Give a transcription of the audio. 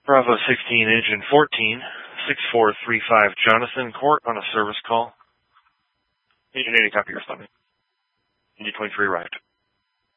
Bravo 16, engine 14, 6435 Jonathan Court on a service call. Engine 80, copy, responding. Engine 23 arrived.